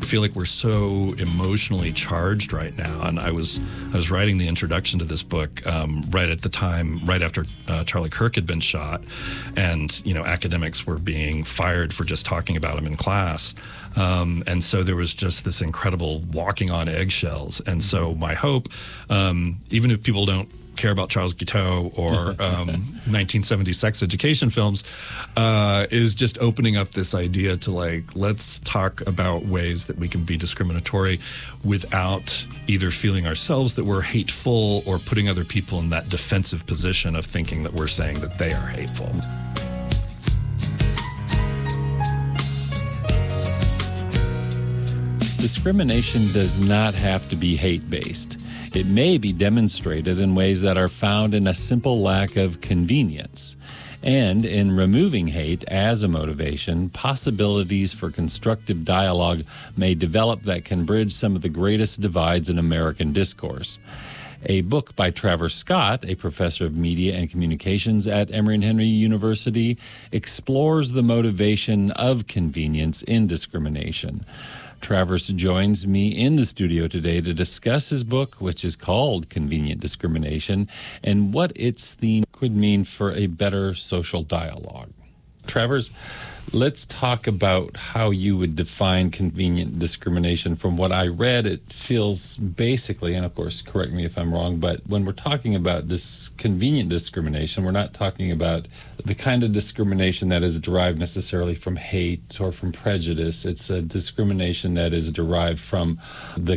feel like we're so emotionally charged right now. And I was writing the introduction to this book right at the time, right after Charlie Kirk had been shot, and academics were being fired for just talking about him in class. And so there was just this incredible walking on eggshells. And so my hope, even if people don't care about Charles Guiteau or 1970s sex education films, is just opening up this idea to let's talk about ways that we can be discriminatory without either feeling ourselves that we're hateful or putting other people in that defensive position of thinking that we're saying that they are hateful. Discrimination does not have to be hate-based. It may be demonstrated in ways that are found in a simple lack of convenience. And in removing hate as a motivation, possibilities for constructive dialogue may develop that can bridge some of the greatest divides in American discourse. A book by Travers Scott, a professor of media and communications at Emory and Henry University, explores the motivation of convenience in discrimination. Travers joins me in the studio today to discuss his book, which is called Convenient Discrimination, and what its theme could mean for a better social dialogue. Travers, let's talk about how you would define convenient discrimination. From what I read, it feels basically, and of course, correct me if I'm wrong, but when we're talking about this convenient discrimination, we're not talking about the kind of discrimination that is derived necessarily from hate or from prejudice. It's a discrimination that is derived from the